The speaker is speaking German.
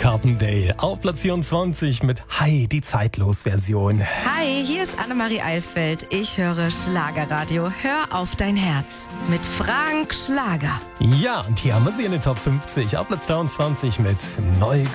Carpendale auf Platz 24 mit Hi, die Zeitlos-Version. Hi, hier ist Annemarie Eilfeld. Ich höre Schlagerradio. Hör auf dein Herz mit Frank Schlager. Ja, und hier haben wir sie in den Top 50 auf Platz 23 mit Neu